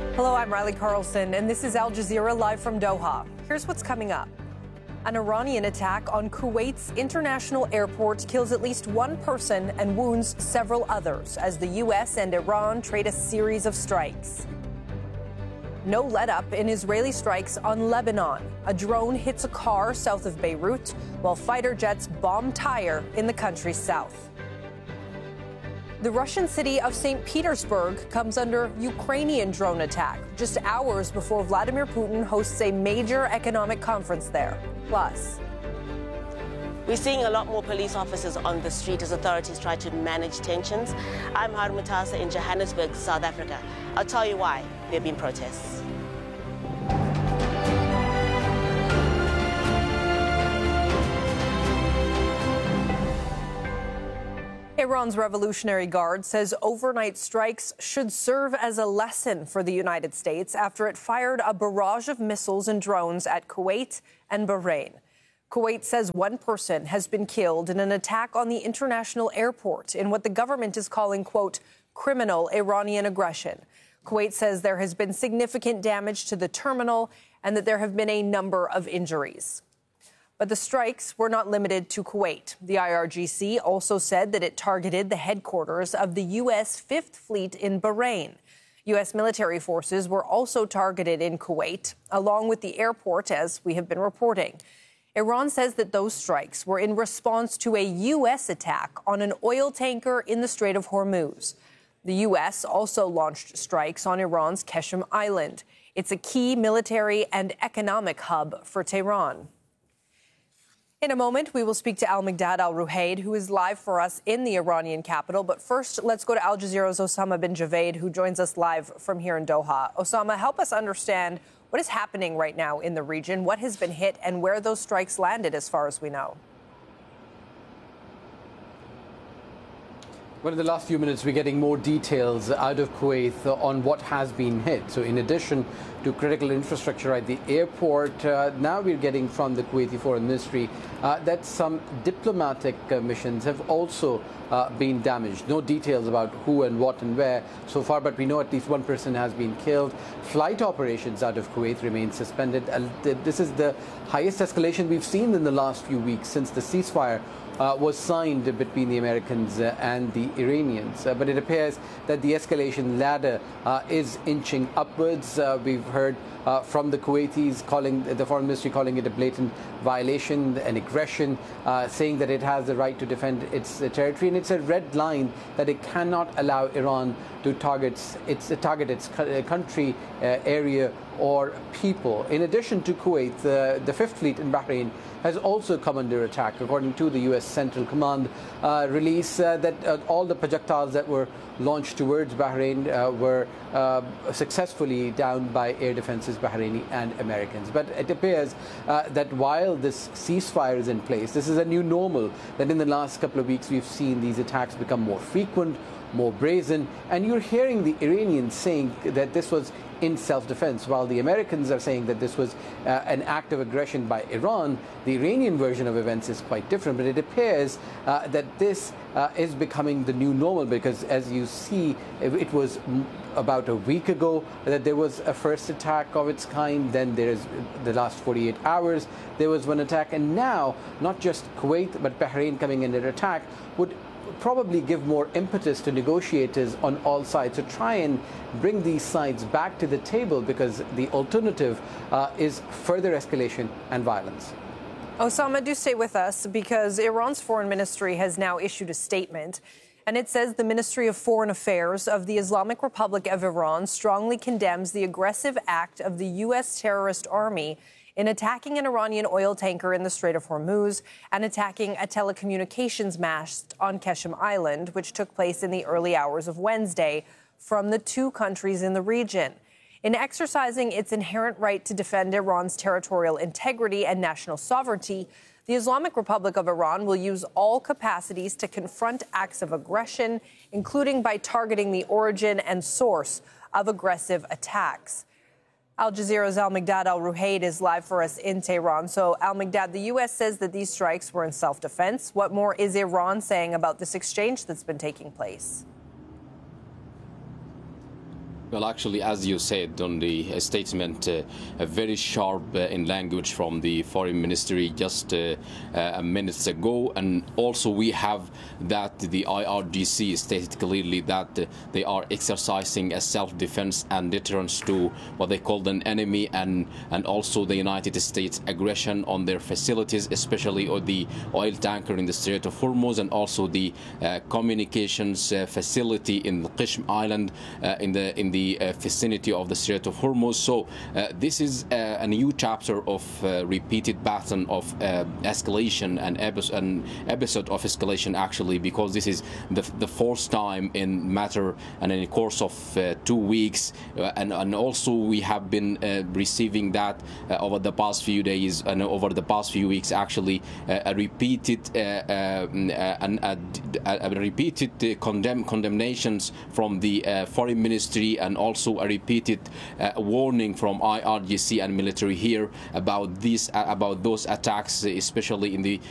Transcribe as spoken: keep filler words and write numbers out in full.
Hello, I'm Riley Carlson, and this is Al Jazeera live from Doha. Here's what's coming up. An Iranian attack on Kuwait's international airport kills at least one person and wounds several others as the U S and Iran trade a series of strikes. No let-up in Israeli strikes on Lebanon. A drone hits a car south of Beirut, while fighter jets bomb Tyre in the country's south. The Russian city of Saint Petersburg comes under Ukrainian drone attack just hours before Vladimir Putin hosts a major economic conference there. Plus, we're seeing a lot more police officers on the street as authorities try to manage tensions. I'm Harun Mutasa in Johannesburg, South Africa. I'll tell you why there have been protests. Iran's Revolutionary Guard says overnight strikes should serve as a lesson for the United States after it fired a barrage of missiles and drones at Kuwait and Bahrain. Kuwait says one person has been killed in an attack on the international airport in what the government is calling, quote, criminal Iranian aggression. Kuwait says there has been significant damage to the terminal and that there have been a number of injuries. But the strikes were not limited to Kuwait. The I R G C also said that it targeted the headquarters of the U S Fifth Fleet in Bahrain. U S military forces were also targeted in Kuwait, along with the airport, as we have been reporting. Iran says that those strikes were in response to a U S attack on an oil tanker in the Strait of Hormuz. The U S also launched strikes on Iran's Qeshm Island. It's a key military and economic hub for Tehran. In a moment, we will speak to Al-Migdad Al-Ruhaid, who is live for us in the Iranian capital. But first, let's go to Al Jazeera's Osama bin Javaid, who joins us live from here in Doha. Osama, help us understand what is happening right now in the region, what has been hit, and where those strikes landed, as far as we know. Well, in the last few minutes, we're getting more details out of Kuwait on what has been hit. So in addition to critical infrastructure at the airport, uh, now we're getting from the Kuwaiti Foreign Ministry uh, that some diplomatic uh, missions have also uh, been damaged. No details about who and what and where so far, but we know at least one person has been killed. Flight operations out of Kuwait remain suspended. Uh, this is the highest escalation we've seen in the last few weeks since the ceasefire Uh, was signed between the Americans uh, and the Iranians. Uh, but it appears that the escalation ladder uh, is inching upwards. Uh, we've heard uh, from the Kuwaitis calling the foreign ministry calling it a blatant violation, an aggression, uh, saying that it has the right to defend its uh, territory, and it's a red line that it cannot allow Iran to target its uh, target its country, uh, area, or people. In addition to Kuwait, the, the Fifth Fleet in Bahrain has also come under attack, according to the U S Central Command uh, release, uh, that uh, all the projectiles that were launched towards Bahrain uh, were uh, successfully downed by air defenses, Bahraini and Americans. But it appears uh, that while this ceasefire is in place, this is a new normal, that in the last couple of weeks we've seen these attacks become more frequent, more brazen, and you're hearing the Iranians saying that this was in self-defense, while the Americans are saying that this was uh, an act of aggression by Iran. The Iranian version of events is quite different, but it appears uh, that this uh, is becoming the new normal, because as you see, it was about a week ago that there was a first attack of its kind, then there is the last forty-eight hours there was one attack, and now not just Kuwait but Bahrain coming under attack would probably give more impetus to negotiators on all sides to try and bring these sides back to the table, because the alternative uh, is further escalation and violence. Osama, do stay with us, because Iran's foreign ministry has now issued a statement, and it says the Ministry of Foreign Affairs of the Islamic Republic of Iran strongly condemns the aggressive act of the U S terrorist army in attacking an Iranian oil tanker in the Strait of Hormuz and attacking a telecommunications mast on Qeshm Island, which took place in the early hours of Wednesday, from the two countries in the region. In exercising its inherent right to defend Iran's territorial integrity and national sovereignty, the Islamic Republic of Iran will use all capacities to confront acts of aggression, including by targeting the origin and source of aggressive attacks. Al Jazeera's Al-Migdad Al-Ruhaid is live for us in Tehran. So, Al-Migdad, the U S says that these strikes were in self-defense. What more is Iran saying about this exchange that's been taking place? Well, actually, as you said on the statement, uh, uh, very sharp uh, in language from the foreign ministry just uh, uh, minutes ago, and also we have that the I R G C stated clearly that uh, they are exercising a self-defense and deterrence to what they call an enemy, and and also the United States aggression on their facilities, especially on the oil tanker in the Strait of Hormuz, and also the uh, communications uh, facility in the Qishm Island uh, in the in the The, uh, vicinity of the Strait of Hormuz. So uh, this is uh, a new chapter of uh, repeated pattern of uh, escalation and epi- an episode of escalation, actually, because this is the, the fourth time in matter and in the course of uh, two weeks, uh, and, and also we have been uh, receiving that uh, over the past few days and over the past few weeks, actually, uh, a repeated uh, uh, an, a, a, a repeated uh, condemn condemnations from the uh, foreign ministry, and also a repeated uh, warning from I R G C and military here about these uh, about those attacks, especially in the